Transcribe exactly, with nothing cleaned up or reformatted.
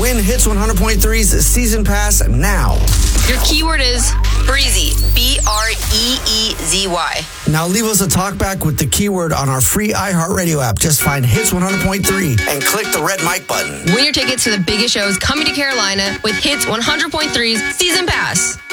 Win Hits one hundred point three's season pass now. Your keyword is breezy. B R E E Z Y. Now leave us a talkback with the keyword on our free iHeartRadio app. Just find Hits one hundred point three and click the red mic button. Win your tickets to the biggest shows coming to Carolina with Hits one hundred point three's season pass.